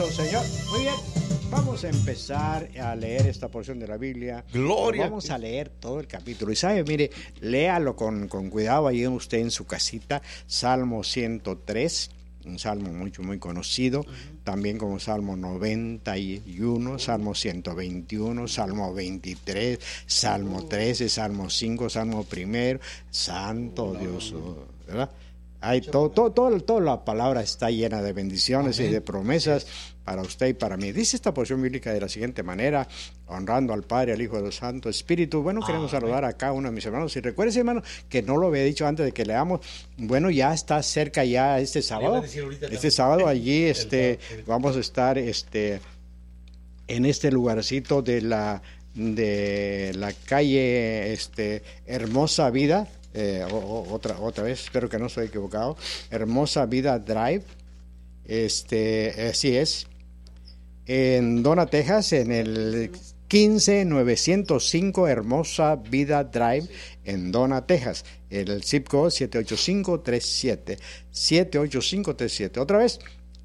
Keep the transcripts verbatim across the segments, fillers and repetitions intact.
nuestro Señor. Muy bien, vamos a empezar a leer esta porción de la Biblia. Gloria. Vamos a leer todo el capítulo. Y sabe, mire, léalo con, con cuidado ahí usted en su casita. Salmo ciento tres, un salmo mucho, muy conocido. Uh-huh. También como Salmo noventa y uno, Salmo ciento veintiuno, Salmo veintitrés, Salmo trece, Salmo cinco, Salmo primero. Santo Dios, ¿verdad? Hay todo, todo, todo, toda la palabra está llena de bendiciones. Amén. Y de promesas para usted y para mí. Dice esta porción bíblica de la siguiente manera: honrando al Padre, al Hijo y al Santo Espíritu. Bueno, queremos Amén. Saludar acá a uno de mis hermanos. Y recuerde, hermano, que no lo había dicho antes de que leamos. Bueno, ya está cerca ya este sábado. Este sábado allí este, vamos a estar este, en este lugarcito de la, de la calle este, Hermosa Vida. Eh, o, o, otra otra vez, espero que no estoy equivocado. Hermosa Vida Drive, este, así es, en Donna, Texas, en el quince novecientos cinco Hermosa Vida Drive, en Donna, Texas. El zip code siete ocho cinco tres siete, siete ocho cinco tres siete. Otra vez,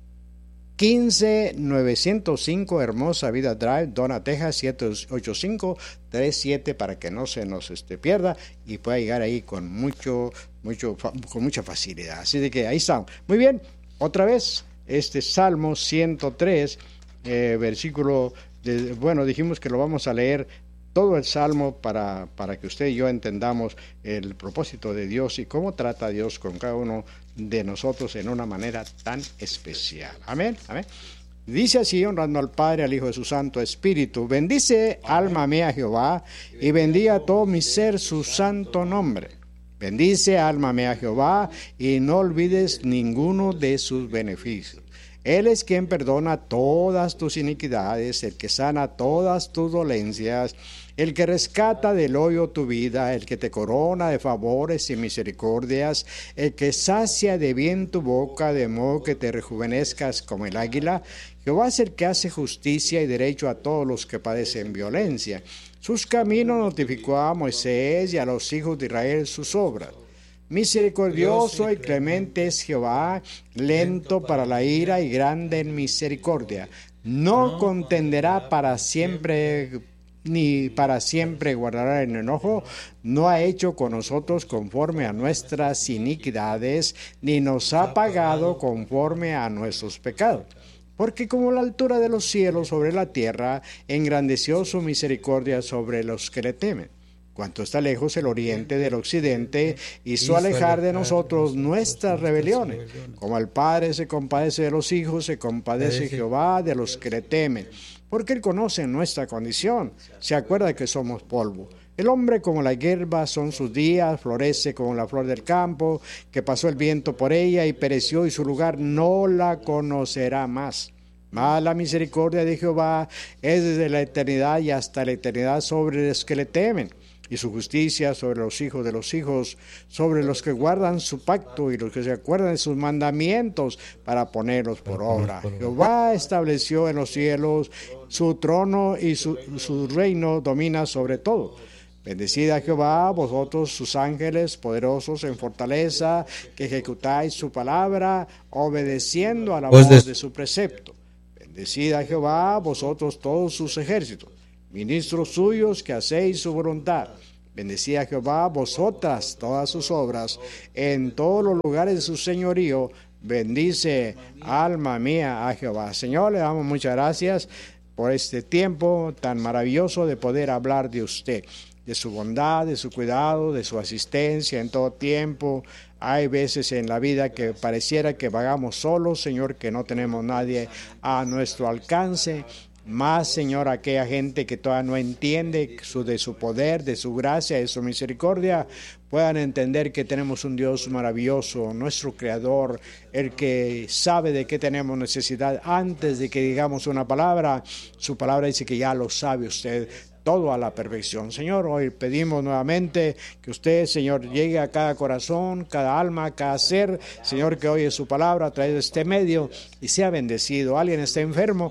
quince novecientos cinco Hermosa Vida Drive, Donna, Texas, siete ocho cinco tres siete, para que no se nos este, pierda y pueda llegar ahí con mucho, mucho, con mucha facilidad. Así de que ahí estamos. Muy bien, otra vez, este Salmo ciento tres, eh, versículo, de, bueno, dijimos que lo vamos a leer todo el Salmo para, para que usted y yo entendamos el propósito de Dios y cómo trata Dios con cada uno de nosotros en una manera tan especial. Amén, amén. Dice así, honrando al Padre, al Hijo de su Santo Espíritu: bendice, alma mía, Jehová, y bendiga todo mi ser su santo nombre. Bendice, alma mía, Jehová, y no olvides ninguno de sus beneficios. Él es quien perdona todas tus iniquidades, el que sana todas tus dolencias, el que rescata del hoyo tu vida, el que te corona de favores y misericordias, el que sacia de bien tu boca, de modo que te rejuvenezcas como el águila. Jehová es el que hace justicia y derecho a todos los que padecen violencia. Sus caminos notificó a Moisés y a los hijos de Israel sus obras. Misericordioso y clemente es Jehová, lento para la ira y grande en misericordia. No contenderá para siempre, ni para siempre guardará en enojo. No ha hecho con nosotros conforme a nuestras iniquidades, ni nos ha pagado conforme a nuestros pecados. Porque como la altura de los cielos sobre la tierra, engrandeció su misericordia sobre los que le temen. Cuanto está lejos el oriente del occidente, hizo alejar de nosotros nuestras rebeliones. Como el Padre se compadece de los hijos, se compadece Jehová de los que le temen. Porque Él conoce nuestra condición, se acuerda que somos polvo. El hombre como la hierba son sus días, florece como la flor del campo, que pasó el viento por ella y pereció, y su lugar no la conocerá más. Mas la misericordia de Jehová es desde la eternidad y hasta la eternidad sobre los que le temen, y su justicia sobre los hijos de los hijos, sobre los que guardan su pacto y los que se acuerdan de sus mandamientos para ponerlos por obra. Jehová estableció en los cielos su trono, y su, su reino domina sobre todo. Bendecid a Jehová, vosotros sus ángeles poderosos en fortaleza, que ejecutáis su palabra, obedeciendo a la voz de su precepto. Bendecid a Jehová, vosotros todos sus ejércitos, ministros suyos que hacéis su voluntad. Bendecid a Jehová, vosotras todas sus obras, en todos los lugares de su señorío. Bendice, alma mía, a Jehová. Señor, le damos muchas gracias por este tiempo tan maravilloso de poder hablar de usted, de su bondad, de su cuidado, de su asistencia en todo tiempo. Hay veces en la vida que pareciera que vagamos solos, Señor, que no tenemos nadie a nuestro alcance. Más, Señor, aquella gente que todavía no entiende su, de su poder, de su gracia, de su misericordia, puedan entender que tenemos un Dios maravilloso, nuestro Creador, el que sabe de qué tenemos necesidad antes de que digamos una palabra. Su palabra dice que ya lo sabe usted todo a la perfección. Señor, hoy pedimos nuevamente que usted, Señor, llegue a cada corazón, cada alma, cada ser, Señor, que oye su palabra a través de este medio y sea bendecido. Alguien está enfermo,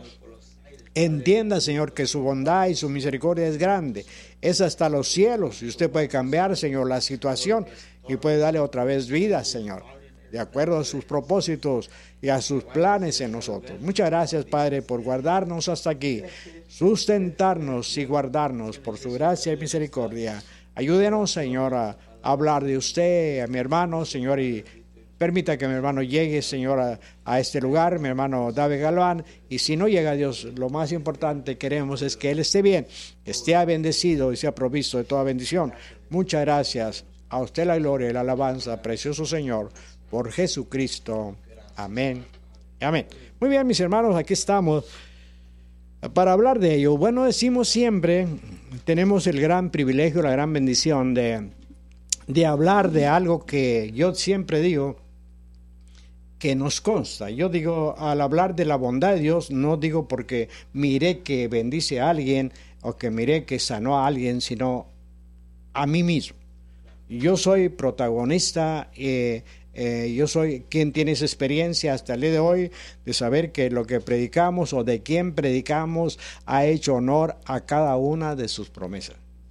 entienda, Señor, que su bondad y su misericordia es grande, es hasta los cielos, y usted puede cambiar, Señor, la situación y puede darle otra vez vida, Señor. de acuerdo a sus propósitos y a sus planes en nosotros. Muchas gracias, Padre, por guardarnos hasta aquí, sustentarnos y guardarnos por su gracia y misericordia. Ayúdenos, Señor, a hablar de usted, a mi hermano, Señor, y permita que mi hermano llegue, Señor, a, a este lugar, mi hermano David Galván, y si no llega Dios, lo más importante queremos es que él esté bien, que esté bendecido y sea provisto de toda bendición. Muchas gracias. A usted la gloria y la alabanza, precioso Señor, por Jesucristo. Amén. Amén. Muy bien, mis hermanos, aquí estamos para hablar de ello. Bueno, decimos siempre, tenemos el gran privilegio, la gran bendición de, de hablar de algo que yo siempre digo que nos consta. Yo digo, al hablar de la bondad de Dios, no digo porque miré que bendice a alguien o que miré que sanó a alguien, sino a mí mismo. Yo soy protagonista, eh, eh, yo soy quien tiene esa experiencia hasta el día de hoy de saber que lo que predicamos o de quién predicamos ha hecho honor a cada una de sus promesas.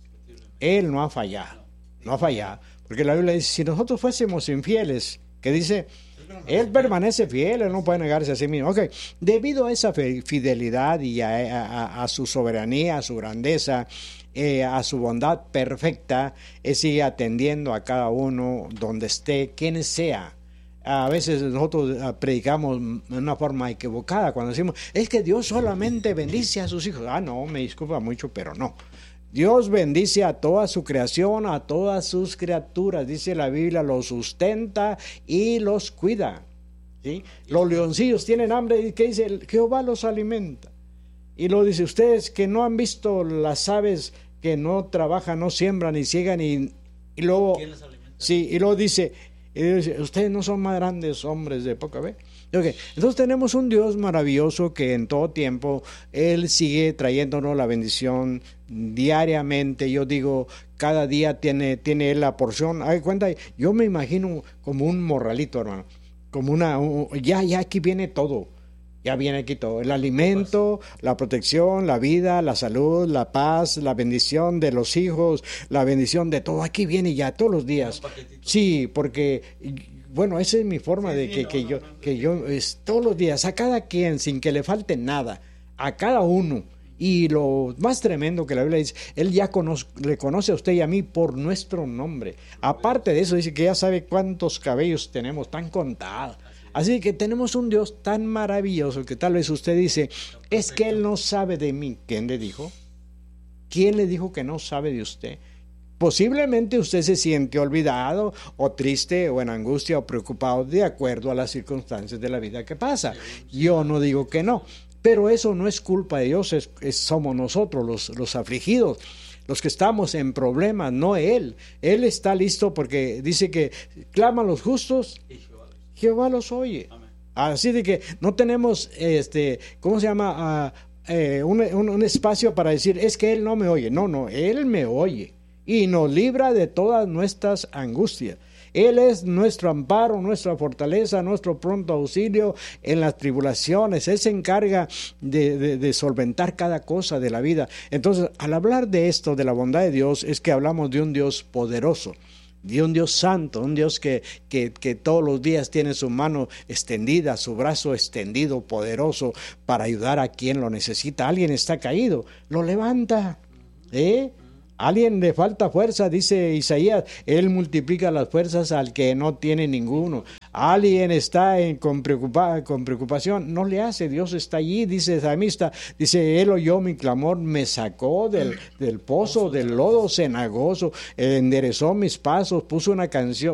Él no ha fallado, no ha fallado, porque la Biblia dice, si nosotros fuésemos infieles, que dice, Él permanece fiel, Él no puede negarse a sí mismo. Ok, debido a esa fidelidad y a, a, a su soberanía, a su grandeza, Eh, a su bondad perfecta, Él sigue atendiendo a cada uno donde esté, quien sea. A veces nosotros predicamos de una forma equivocada cuando decimos, es que Dios solamente bendice a sus hijos. Ah, no, me disculpa mucho, pero no. Dios bendice a toda su creación, a todas sus criaturas. Dice la Biblia, los sustenta y los cuida. ¿Sí? Los leoncillos tienen hambre y ¿qué dice? Jehová los alimenta. Y lo dice, ustedes que no han visto las aves que no trabajan, no siembran ni ciegan y, y luego sí, y luego dice, y dice, ustedes no son más grandes hombres de poca fe. Okay. Entonces tenemos un Dios maravilloso que en todo tiempo Él sigue trayéndonos la bendición diariamente. Yo digo, cada día tiene, tiene Él la porción. Hay cuenta, yo me imagino como un morralito, hermano, como una, un, ya, ya aquí viene todo. Ya viene aquí todo, el alimento, la protección, la vida, la salud, la paz, la bendición de los hijos, la bendición de todo. Aquí viene ya todos los días. Sí, porque, bueno, esa es mi forma de que, que yo, que yo es, todos los días, a cada quien, sin que le falte nada, a cada uno. Y lo más tremendo que la Biblia dice, Él ya conoce, le conoce a usted y a mí por nuestro nombre. Aparte de eso, dice que ya sabe cuántos cabellos tenemos, tan contados. Así que tenemos un Dios tan maravilloso que tal vez usted dice, es que Él no sabe de mí. ¿Quién le dijo? ¿Quién le dijo que no sabe de usted? Posiblemente usted se siente olvidado o triste o en angustia o preocupado de acuerdo a las circunstancias de la vida que pasa. Yo no digo que no, pero eso no es culpa de Dios, es, es, somos nosotros los, los afligidos. Los que estamos en problemas, no Él. Él está listo porque dice que claman los justos, Jehová los oye. Amén. Así de que no tenemos, este, ¿cómo se llama? Uh, eh, un, un, un espacio para decir, es que Él no me oye. No, no, Él me oye y nos libra de todas nuestras angustias. Él es nuestro amparo, nuestra fortaleza, nuestro pronto auxilio en las tribulaciones. Él se encarga de, de, de solventar cada cosa de la vida. Entonces, al hablar de esto, de la bondad de Dios, es que hablamos de un Dios poderoso, de un Dios santo, un Dios que, que, que todos los días tiene su mano extendida, su brazo extendido, poderoso, para ayudar a quien lo necesita. Alguien está caído, lo levanta, ¿eh? Alguien le falta fuerza, dice Isaías, Él multiplica las fuerzas al que no tiene ninguno. Alguien está en, con, preocupa, con preocupación, no le hace, Dios está allí, dice el salmista, dice, Él oyó mi clamor, me sacó del, del pozo, del lodo cenagoso, enderezó mis pasos, puso una canción,